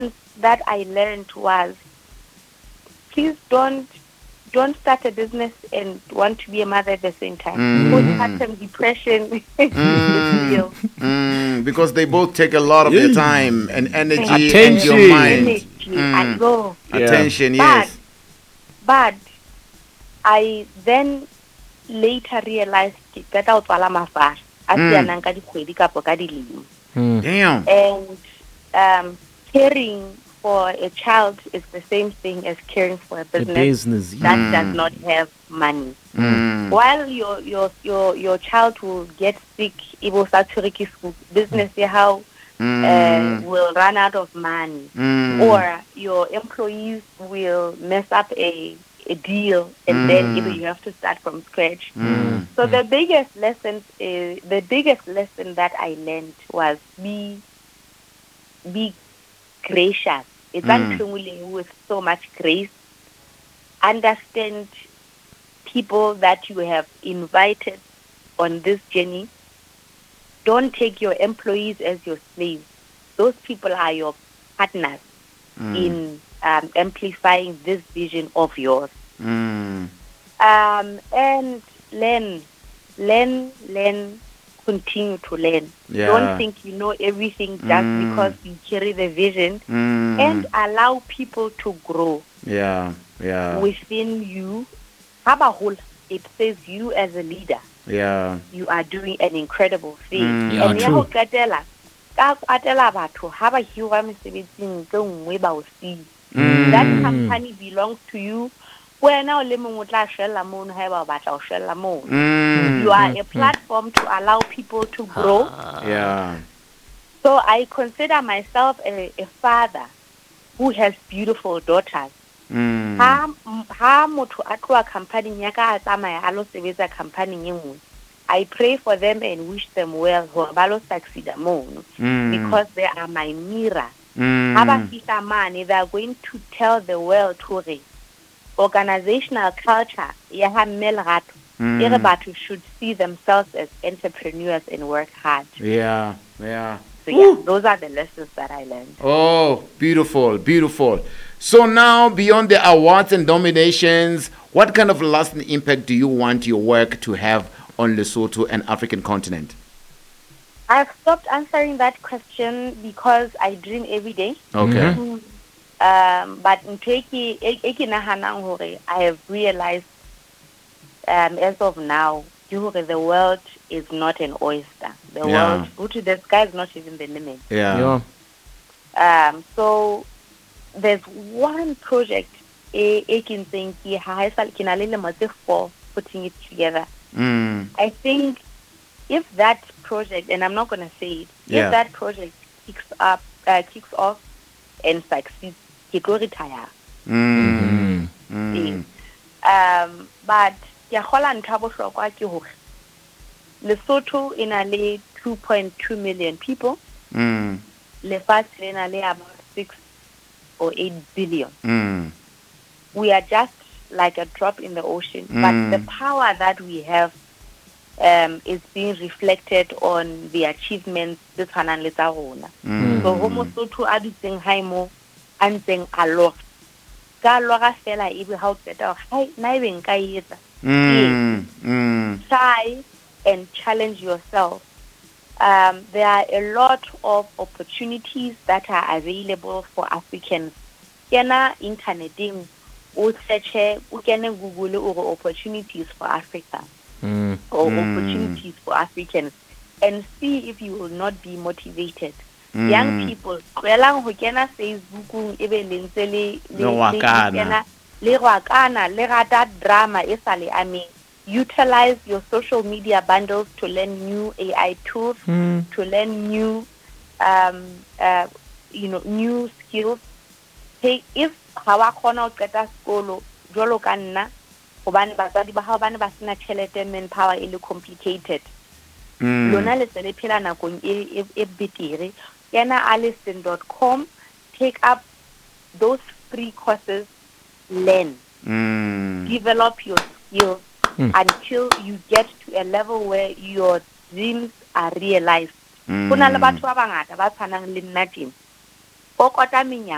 that I learned was, please don't start a business and want to be a mother at the same time. Postpartum depression is real. Because they both take a lot of your time and energy Attention. and your mind. Energy, I know. Attention, But, yes. but I then later realized that I was mafar. Damn. And caring for a child is the same thing as caring for a business that does not have money. While your child will get sick, it will start to business how will run out of money, or your employees will mess up a deal, and then you have to start from scratch. So the biggest lesson that I learned was be gracious. It's uncoming with so much grace. Understand people that you have invited on this journey. Don't take your employees as your slaves. Those people are your partners in amplifying this vision of yours. And learn, continue to learn. Yeah. Don't think you know everything just because you carry the vision, and allow people to grow within you. It says you as a leader. You are doing an incredible thing. Yeah, true. That company belongs to you. You are a platform to allow people to grow. So I consider myself a father who has beautiful daughters. Ha motho a tloa company ya ka a tsamaya a lo sebetsa company e nngwe, I pray for them and wish them well hore ba lo succeed mono, because they are my mirror. Ha ba fihla mane, they are going to tell the world hore organizational culture ya ha mme Lerato e re batho should see themselves as entrepreneurs and work hard. So yeah, those are the lessons that I learned. Oh, beautiful, beautiful. So now, beyond the awards and nominations, what kind of lasting impact do you want your work to have on Lesotho and African continent? I've stopped answering that question because I dream every day. Okay. But I have realized as of now, the world is not an oyster. The world, the sky is not even the limit. So there's one project I can think for putting it together. I think if that project, and I'm not going to say it, if that project kicks off and succeeds, he go retire. But Lesotho in a 2.2 million people. Lefatshe in a about 6 or 8 billion. We are just like a drop in the ocean, but the power that we have is being reflected on the achievements this hanan le tsa rona. So homo Sotho a dutseng haimo a ntseng a lo ka lora fela ebe ha o tseta hai na ebe nka etsa. Try and challenge yourself. There are a lot of opportunities that are available for Africans. Kena interneting, o search, o kena Google or opportunities for Africa or opportunities for Africans, and see if you will not be motivated. Young people, kwelang ho kena Facebook ebe lentse le wakana le rata drama e sale ameng. Utilize your social media bundles to learn new AI tools, to learn new, new skills. Hey, if hawa khona o qeta sekolo jolo ka nna hobane batswadi ba hao bana ba sena tjhelete, manpower e le complicated, lona le tsele phela nakong e betere, kena alison.com, take up those free courses, learn, develop your skills until you get to a level where your dreams are realized. Kuna le batho ba bangata ba tshwanang le nna teng. Kokota